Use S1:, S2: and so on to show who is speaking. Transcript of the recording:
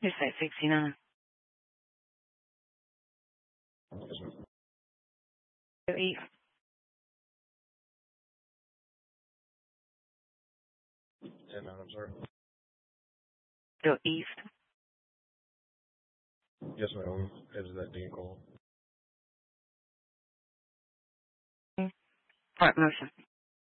S1: Interstate 69.
S2: Yes, ma'am.
S1: Go east.
S2: I'm sorry.
S1: Go east.
S2: Yes, ma'am. Is that Dean Cole?
S1: Front motion.